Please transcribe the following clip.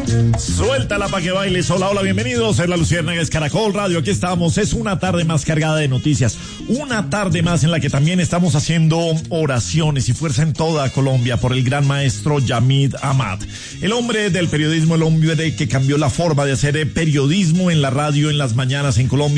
Suéltala pa' que bailes. Hola, hola, bienvenidos. Es la Luciérnaga, es Caracol Radio. Aquí estamos. Es una tarde más cargada de noticias. Una tarde más en la que también estamos haciendo oraciones y fuerza en toda Colombia por el gran maestro Yamid Amad. El hombre del periodismo, el hombre que cambió la forma de hacer periodismo en la radio en las mañanas en Colombia.